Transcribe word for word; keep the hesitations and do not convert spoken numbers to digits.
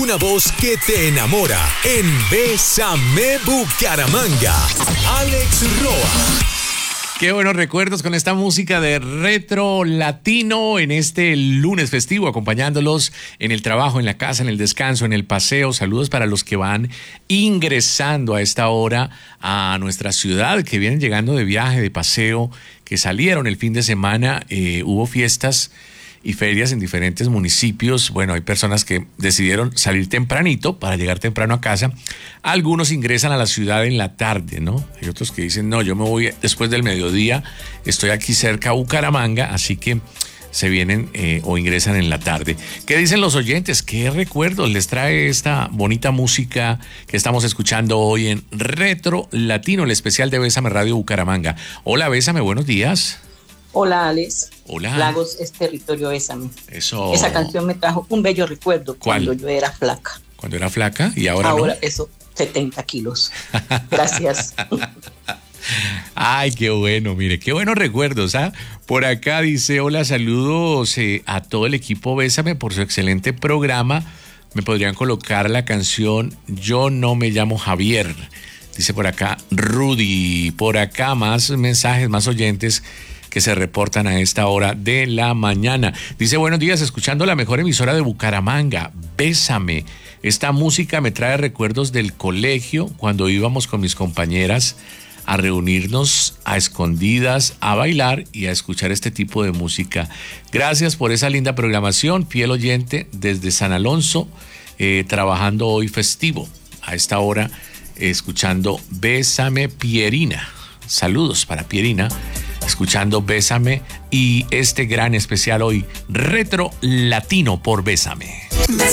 una voz que te enamora en Bésame Bucaramanga. Alex Roa. Qué buenos recuerdos con esta música de retro latino en este lunes festivo, acompañándolos en el trabajo, en la casa, en el descanso, en el paseo. Saludos para los que van ingresando a esta hora a nuestra ciudad, que vienen llegando de viaje, de paseo, que salieron el fin de semana. Eh, hubo fiestas y ferias en diferentes municipios. Bueno, hay personas que decidieron salir tempranito para llegar temprano a casa. Algunos ingresan a la ciudad en la tarde, ¿no? Hay otros que dicen, no, yo me voy después del mediodía, estoy aquí cerca a Bucaramanga, así que se vienen eh, o ingresan en la tarde. ¿Qué dicen los oyentes? ¿Qué recuerdos les trae esta bonita música que estamos escuchando hoy en Retro Latino, el especial de Bésame Radio Bucaramanga? Hola, Bésame, buenos días. Hola, Alex. Hola. Lagos es territorio, Bésame. Eso. Esa canción me trajo un bello recuerdo. ¿Cuál? Cuando yo era flaca. Cuando era flaca y ahora Ahora no. eso, setenta kilos. Gracias. Ay, qué bueno, mire, qué buenos recuerdos, ¿ah? Por acá dice, hola, saludos eh, a todo el equipo Bésame por su excelente programa. Me podrían colocar la canción Yo no me llamo Javier. Dice por acá Rudy. Por acá más mensajes, más oyentes que se reportan a esta hora de la mañana. Dice, buenos días, escuchando la mejor emisora de Bucaramanga, Bésame. Esta música me trae recuerdos del colegio, cuando íbamos con mis compañeras a reunirnos a escondidas, a bailar y a escuchar este tipo de música. Gracias por esa linda programación, fiel oyente desde San Alonso, eh, trabajando hoy festivo. A esta hora, eh, escuchando Bésame Pierina. Saludos para Pierina, escuchando Bésame y este gran especial hoy, Retro Latino por Bésame.